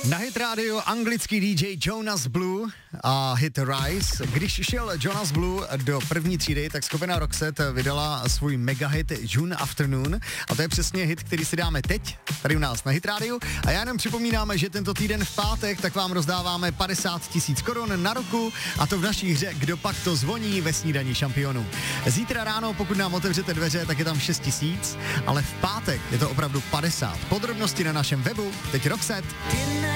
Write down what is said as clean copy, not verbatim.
Na Hit Radio anglický DJ Jonas Blue a hit Rise. Když šel Jonas Blue do první třídy, tak skupina Roxette vydala svůj megahit June Afternoon a to je přesně hit, který si dáme teď, tady u nás na Hit Radio. A já jenom připomínáme, že tento týden v pátek tak vám rozdáváme 50 000 korun na ruku a to v naší hře Kdo pak to zvoní ve snídani šampionů. Zítra ráno, pokud nám otevřete dveře, tak je tam 6 000, ale v pátek je to opravdu 50. Podrobnosti na našem webu, teď Roxette.